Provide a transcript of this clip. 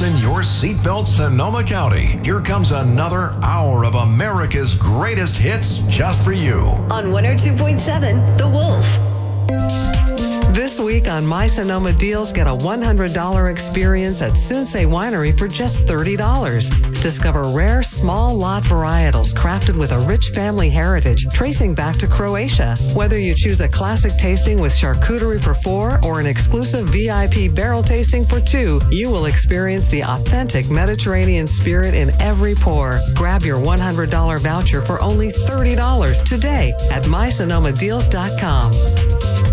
Fasten your seatbelt, Sonoma County. Here comes another hour of America's greatest hits just for you. On 102.7, The Wolf. This week on My Sonoma Deals, get a $100 experience at Sunsei Winery for just $30. Discover rare small lot varietals crafted with a rich family heritage tracing back to Croatia. Whether you choose a classic tasting with charcuterie for 4 or an exclusive VIP barrel tasting for 2, you will experience the authentic Mediterranean spirit in every pour. Grab your $100 voucher for only $30 today at mysonomadeals.com.